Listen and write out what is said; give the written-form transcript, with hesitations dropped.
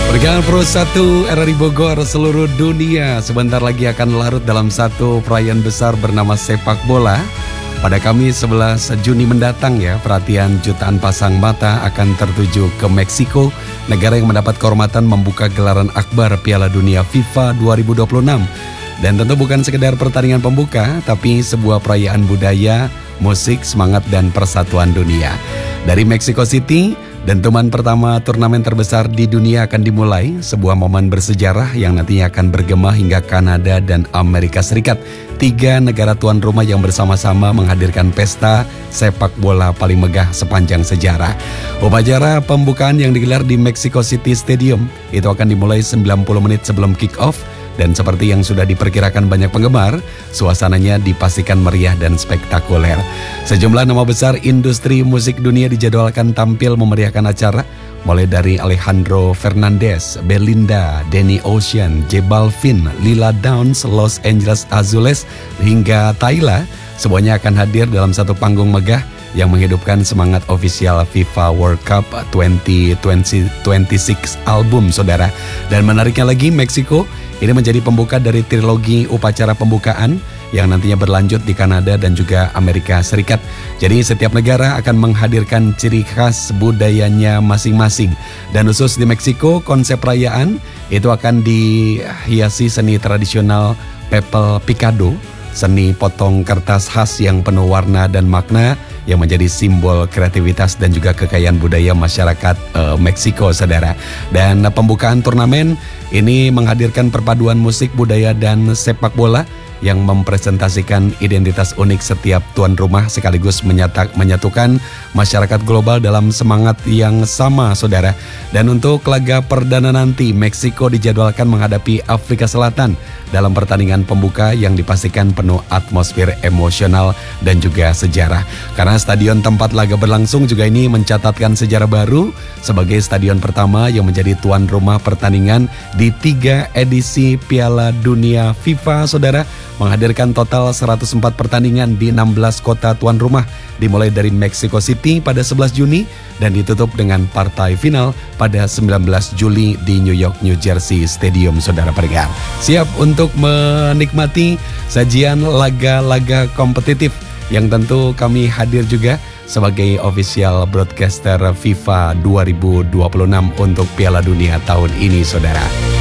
Pergaulan Pro 1 RRI Bogor seluruh dunia sebentar lagi akan larut dalam satu perayaan besar bernama sepak bola. Pada Kamis 11 Juni mendatang ya, perhatian jutaan pasang mata akan tertuju ke Meksiko, negara yang mendapat kehormatan membuka gelaran akbar Piala Dunia FIFA 2026. Dan tentu bukan sekedar pertandingan pembuka, tapi sebuah perayaan budaya, musik, semangat, dan persatuan dunia. Dari Mexico City, dentuman pertama turnamen terbesar di dunia akan dimulai, sebuah momen bersejarah yang nantinya akan bergema hingga Kanada dan Amerika Serikat. 3 negara tuan rumah yang bersama-sama menghadirkan pesta sepak bola paling megah sepanjang sejarah. Upacara pembukaan yang digelar di Mexico City Stadium itu akan dimulai 90 menit sebelum kick-off. Dan seperti yang sudah diperkirakan banyak penggemar, suasananya dipastikan meriah dan spektakuler. Sejumlah nama besar industri musik dunia dijadwalkan tampil memeriahkan acara, mulai dari Alejandro Fernandez, Belinda, Danny Ocean, J Balvin, Lila Downs, Los Angeles Azules, hingga Tyla. Semuanya akan hadir dalam satu panggung megah yang menghidupkan semangat ofisial FIFA World Cup 2026 album, saudara. Dan menariknya lagi, Meksiko ini menjadi pembuka dari trilogi upacara pembukaan yang nantinya berlanjut di Kanada dan juga Amerika Serikat. Jadi setiap negara akan menghadirkan ciri khas budayanya masing-masing. Dan khusus di Meksiko, konsep perayaan itu akan dihiasi seni tradisional Papel Picado, seni potong kertas khas yang penuh warna dan makna yang menjadi simbol kreativitas dan juga kekayaan budaya masyarakat Meksiko, saudara. Dan pembukaan turnamen ini menghadirkan perpaduan musik, budaya, dan sepak bola yang mempresentasikan identitas unik setiap tuan rumah sekaligus menyatukan masyarakat global dalam semangat yang sama, saudara. Dan untuk laga perdana nanti, Meksiko dijadwalkan menghadapi Afrika Selatan dalam pertandingan pembuka yang dipastikan penuh atmosfer emosional dan juga sejarah. Karena stadion tempat laga berlangsung juga ini mencatatkan sejarah baru sebagai stadion pertama yang menjadi tuan rumah pertandingan di 3 edisi Piala Dunia FIFA, saudara, menghadirkan total 104 pertandingan di 16 kota tuan rumah, dimulai dari Mexico City pada 11 Juni dan ditutup dengan partai final pada 19 Juli di New York, New Jersey Stadium, saudara pendengar. Siap untuk menikmati sajian laga-laga kompetitif yang tentu kami hadir juga sebagai official broadcaster FIFA 2026 untuk Piala Dunia tahun ini, saudara.